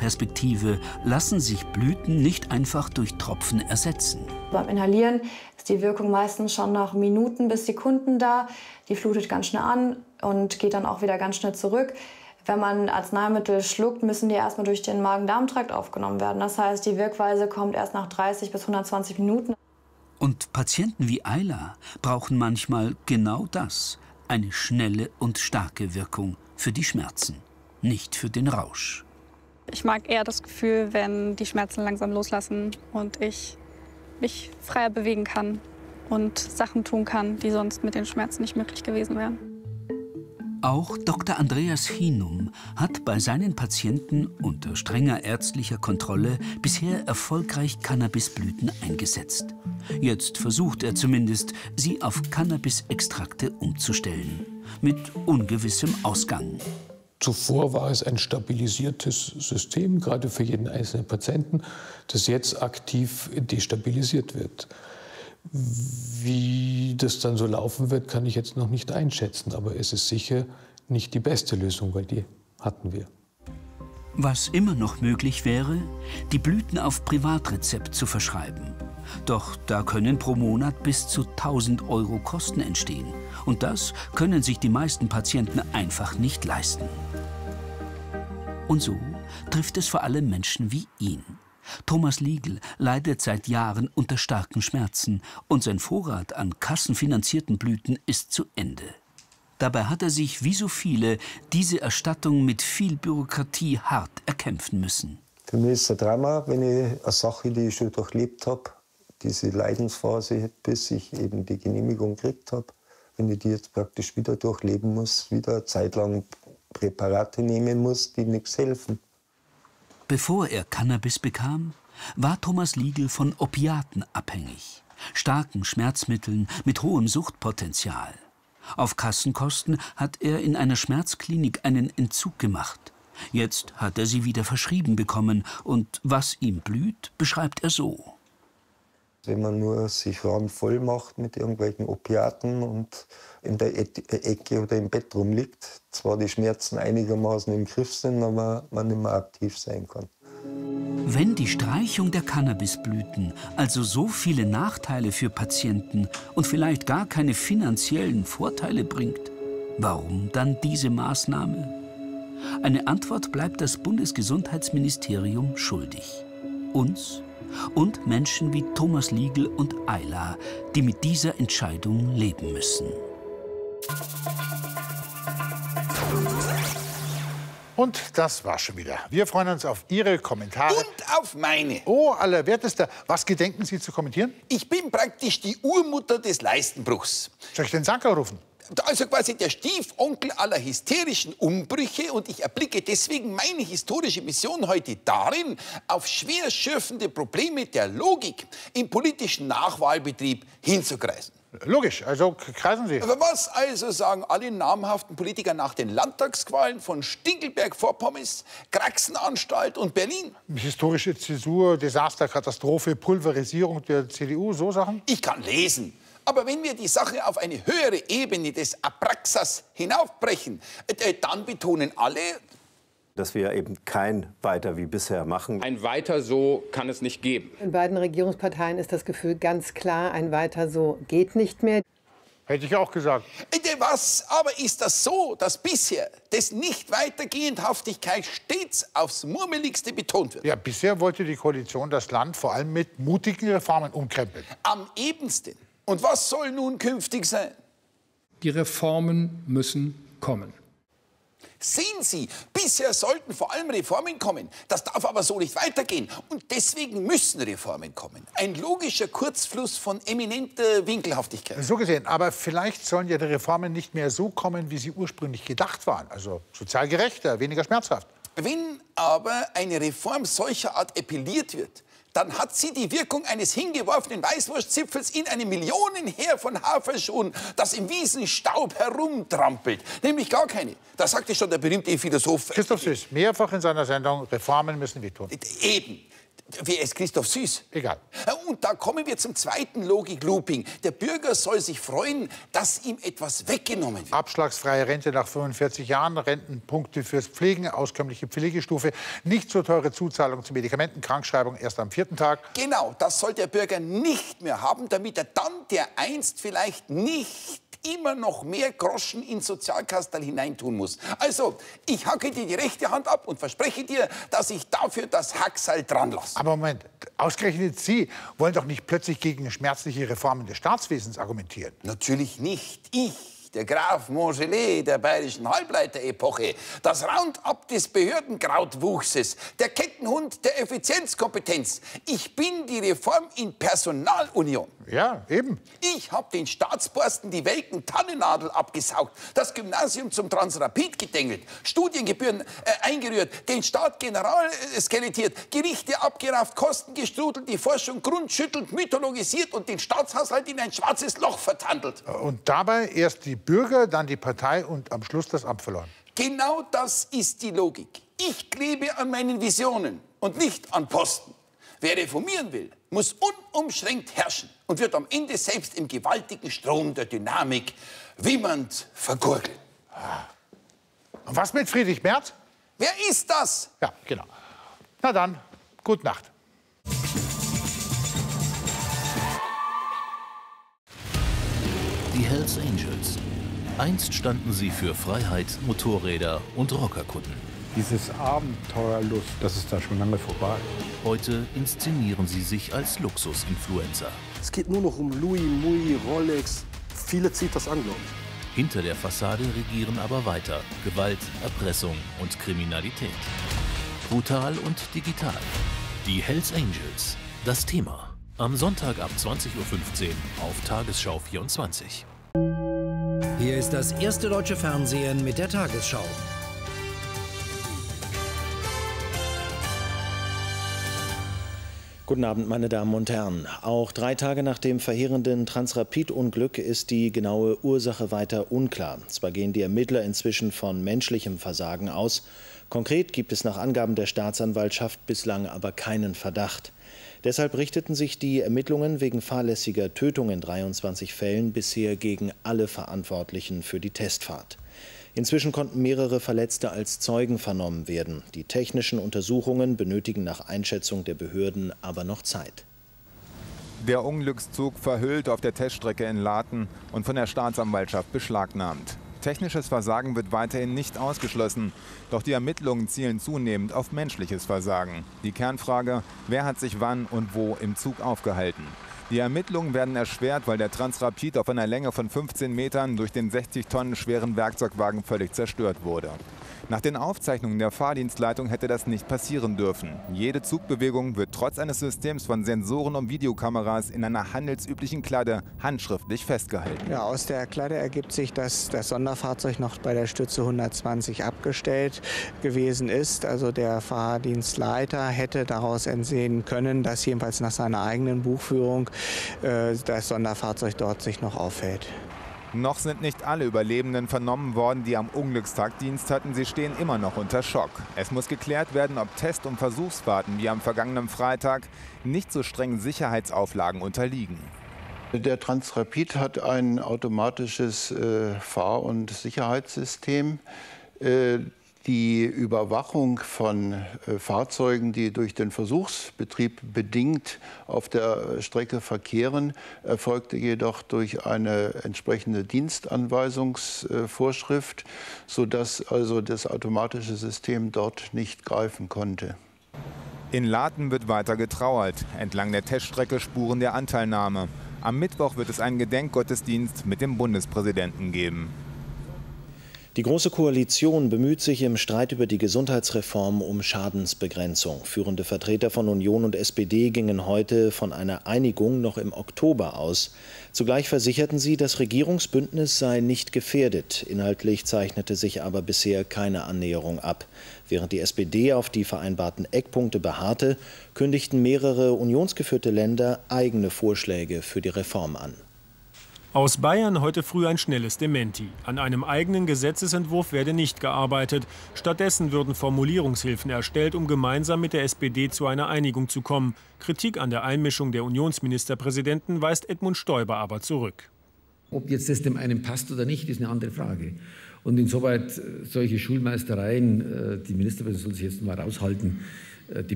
Perspektive lassen sich Blüten nicht einfach durch Tropfen ersetzen. Beim Inhalieren ist die Wirkung meistens schon nach Minuten bis Sekunden da. Die flutet ganz schnell an und geht dann auch wieder ganz schnell zurück. Wenn man Arzneimittel schluckt, müssen die erstmal durch den Magen-Darm-Trakt aufgenommen werden. Das heißt, die Wirkweise kommt erst nach 30 bis 120 Minuten. Und Patienten wie Ayla brauchen manchmal genau das, eine schnelle und starke Wirkung für die Schmerzen, nicht für den Rausch. Ich mag eher das Gefühl, wenn die Schmerzen langsam loslassen und ich mich freier bewegen kann und Sachen tun kann, die sonst mit den Schmerzen nicht möglich gewesen wären. Auch Dr. Andreas Hinum hat bei seinen Patienten unter strenger ärztlicher Kontrolle bisher erfolgreich Cannabisblüten eingesetzt. Jetzt versucht er zumindest, sie auf Cannabisextrakte umzustellen. Mit ungewissem Ausgang. Zuvor war es ein stabilisiertes System, gerade für jeden einzelnen Patienten, das jetzt aktiv destabilisiert wird. Wie das dann so laufen wird, kann ich jetzt noch nicht einschätzen. Aber es ist sicher nicht die beste Lösung, weil die hatten wir. Was immer noch möglich wäre, die Blüten auf Privatrezept zu verschreiben. Doch da können pro Monat bis zu 1.000 € Kosten entstehen. Und das können sich die meisten Patienten einfach nicht leisten. Und so trifft es vor allem Menschen wie ihn. Thomas Liegl leidet seit Jahren unter starken Schmerzen und sein Vorrat an kassenfinanzierten Blüten ist zu Ende. Dabei hat er sich, wie so viele, diese Erstattung mit viel Bürokratie hart erkämpfen müssen. Für mich ist es ein Drama, wenn ich eine Sache, die ich schon durchlebt habe, diese Leidensphase, bis ich eben die Genehmigung gekriegt habe, wenn ich die jetzt praktisch wieder durchleben muss, wieder eine Zeit lang Präparate nehmen muss, die nichts helfen. Bevor er Cannabis bekam, war Thomas Liegl von Opiaten abhängig, starken Schmerzmitteln mit hohem Suchtpotenzial. Auf Kassenkosten hat er in einer Schmerzklinik einen Entzug gemacht. Jetzt hat er sie wieder verschrieben bekommen und was ihm blüht, beschreibt er so. Wenn man nur sich voll macht mit irgendwelchen Opiaten und in der Ecke oder im Bett rumliegt, zwar die Schmerzen einigermaßen im Griff sind, aber man nicht mehr aktiv sein kann. Wenn die Streichung der Cannabisblüten also so viele Nachteile für Patienten und vielleicht gar keine finanziellen Vorteile bringt, warum dann diese Maßnahme? Eine Antwort bleibt das Bundesgesundheitsministerium schuldig. Uns und Menschen wie Thomas Liegl und Ayla, die mit dieser Entscheidung leben müssen. Und das war's schon wieder. Wir freuen uns auf Ihre Kommentare. Und auf meine. Oh, Allerwertester, was gedenken Sie zu kommentieren? Ich bin praktisch die Urmutter des Leistenbruchs. Soll ich den Sanker rufen? Also quasi der Stiefonkel aller hysterischen Umbrüche. Und ich erblicke deswegen meine historische Mission heute darin, auf schwer schürfende Probleme der Logik im politischen Nachwahlbetrieb hinzukreisen. Logisch, also kreisen Sie. Aber was also sagen alle namhaften Politiker nach den Landtagswahlen von Stinkelberg-Vorpommes, Kraxenanstalt und Berlin? Historische Zäsur, Desaster, Katastrophe, Pulverisierung der CDU, so Sachen? Ich kann lesen. Aber wenn wir die Sache auf eine höhere Ebene des Apraxas hinaufbrechen, dann betonen alle, dass wir eben kein Weiter wie bisher machen. Ein Weiter so kann es nicht geben. In beiden Regierungsparteien ist das Gefühl ganz klar, ein Weiter so geht nicht mehr. Hätte ich auch gesagt. Was aber ist das so, dass bisher des Nicht-Weitergehendhaftigkeit stets aufs Murmeligste betont wird? Ja, bisher wollte die Koalition das Land vor allem mit mutigen Reformen umkrempeln. Am ebensten. Und was soll nun künftig sein? Die Reformen müssen kommen. Sehen Sie, bisher sollten vor allem Reformen kommen. Das darf aber so nicht weitergehen. Und deswegen müssen Reformen kommen. Ein logischer Kurzfluss von eminenter Winkelhaftigkeit. So gesehen, aber vielleicht sollen ja die Reformen nicht mehr so kommen, wie sie ursprünglich gedacht waren. Also sozial gerechter, weniger schmerzhaft. Wenn aber eine Reform solcher Art appelliert wird, dann hat sie die Wirkung eines hingeworfenen Weißwurstzipfels in einem Millionenheer von Haferschuhen, das im Wiesenstaub herumtrampelt. Nämlich gar keine. Das sagte schon der berühmte Philosoph Christoph Süß, mehrfach in seiner Sendung, Reformen müssen wehtun. Eben. Wer ist Christoph Süß? Egal. und da kommen wir zum zweiten Logik-Looping. Der Bürger soll sich freuen, dass ihm etwas weggenommen wird. Abschlagsfreie Rente nach 45 Jahren, Rentenpunkte fürs Pflegen, auskömmliche Pflegestufe, nicht so teure Zuzahlung zu Medikamenten, Krankschreibung erst am 4. Tag. Genau, das soll der Bürger nicht mehr haben, damit er dann dereinst vielleicht nicht immer noch mehr Groschen ins Sozialkastel hineintun muss. Also, ich hacke dir die rechte Hand ab und verspreche dir, dass ich dafür das Hackseil dran lasse. Aber Moment, ausgerechnet Sie wollen doch nicht plötzlich gegen schmerzliche Reformen des Staatswesens argumentieren. Natürlich nicht. Ich, der Graf Mongelet der bayerischen Halbleiterepoche, das Roundup des Behördenkrautwuchses, der Kettenhund der Effizienzkompetenz. Ich bin die Reform in Personalunion. Ja, eben. Ich habe den Staatsborsten die welken Tannennadel abgesaugt, das Gymnasium zum Transrapid gedengelt, Studiengebühren eingerührt, den Staat general skelettiert, Gerichte abgerafft, Kosten gestrudelt, die Forschung grundschüttelnd mythologisiert und den Staatshaushalt in ein schwarzes Loch vertandelt. Und dabei erst die Bürger, dann die Partei und am Schluss das Amt verloren. Genau das ist die Logik. Ich klebe an meinen Visionen und nicht an Posten. Wer reformieren will, muss unumschränkt herrschen und wird am Ende selbst im gewaltigen Strom der Dynamik wimmernd vergurgeln. Und was mit Friedrich Merz? Wer ist das? Ja, genau. Na dann, gute Nacht. Die Hells Angels. Einst standen sie für Freiheit, Motorräder und Rockerkutten. Dieses Abenteuerlust, das ist da schon lange vorbei. Heute inszenieren sie sich als Luxusinfluencer. Es geht nur noch um Louis, Mui, Rolex. Viele zieht das an, glaube ich. Hinter der Fassade regieren aber weiter Gewalt, Erpressung und Kriminalität. Brutal und digital. Die Hells Angels. Das Thema. Am Sonntag ab 20:15 Uhr auf Tagesschau 24. Hier ist das erste deutsche Fernsehen mit der Tagesschau. Guten Abend, meine Damen und Herren. Auch 3 Tage nach dem verheerenden Transrapid-Unglück ist die genaue Ursache weiter unklar. Zwar gehen die Ermittler inzwischen von menschlichem Versagen aus. Konkret gibt es nach Angaben der Staatsanwaltschaft bislang aber keinen Verdacht. Deshalb richteten sich die Ermittlungen wegen fahrlässiger Tötung in 23 Fällen bisher gegen alle Verantwortlichen für die Testfahrt. Inzwischen konnten mehrere Verletzte als Zeugen vernommen werden. Die technischen Untersuchungen benötigen nach Einschätzung der Behörden aber noch Zeit. Der Unglückszug verhüllt auf der Teststrecke in Laten und von der Staatsanwaltschaft beschlagnahmt. Technisches Versagen wird weiterhin nicht ausgeschlossen. Doch die Ermittlungen zielen zunehmend auf menschliches Versagen. Die Kernfrage, wer hat sich wann und wo im Zug aufgehalten? Die Ermittlungen werden erschwert, weil der Transrapid auf einer Länge von 15 Metern durch den 60 Tonnen schweren Werkzeugwagen völlig zerstört wurde. Nach den Aufzeichnungen der Fahrdienstleitung hätte das nicht passieren dürfen. Jede Zugbewegung wird trotz eines Systems von Sensoren und Videokameras in einer handelsüblichen Kladde handschriftlich festgehalten. Ja, aus der Kladde ergibt sich, dass das Sonderfahrzeug noch bei der Stütze 120 abgestellt gewesen ist. Also der Fahrdienstleiter hätte daraus entsehen können, dass jedenfalls nach seiner eigenen Buchführung das Sonderfahrzeug dort sich noch aufhält. Noch sind nicht alle Überlebenden vernommen worden, die am Unglückstag Dienst hatten. Sie stehen immer noch unter Schock. Es muss geklärt werden, ob Test- und Versuchsfahrten wie am vergangenen Freitag nicht so strengen Sicherheitsauflagen unterliegen. Der Transrapid hat ein automatisches Fahr- und Sicherheitssystem. Die Überwachung von Fahrzeugen, die durch den Versuchsbetrieb bedingt auf der Strecke verkehren, erfolgte jedoch durch eine entsprechende Dienstanweisungsvorschrift, sodass also das automatische System dort nicht greifen konnte. In Laten wird weiter getrauert. Entlang der Teststrecke Spuren der Anteilnahme. Am Mittwoch wird es einen Gedenkgottesdienst mit dem Bundespräsidenten geben. Die Große Koalition bemüht sich im Streit über die Gesundheitsreform um Schadensbegrenzung. Führende Vertreter von Union und SPD gingen heute von einer Einigung noch im Oktober aus. Zugleich versicherten sie, das Regierungsbündnis sei nicht gefährdet. Inhaltlich zeichnete sich aber bisher keine Annäherung ab. Während die SPD auf die vereinbarten Eckpunkte beharrte, kündigten mehrere unionsgeführte Länder eigene Vorschläge für die Reform an. Aus Bayern heute früh ein schnelles Dementi. An einem eigenen Gesetzesentwurf werde nicht gearbeitet. Stattdessen würden Formulierungshilfen erstellt, um gemeinsam mit der SPD zu einer Einigung zu kommen. Kritik an der Einmischung der Unionsministerpräsidenten weist Edmund Stoiber aber zurück. Ob jetzt das dem einen passt oder nicht, ist eine andere Frage. Und insoweit solche Schulmeistereien, die Ministerpräsidentin soll sich jetzt mal raushalten, die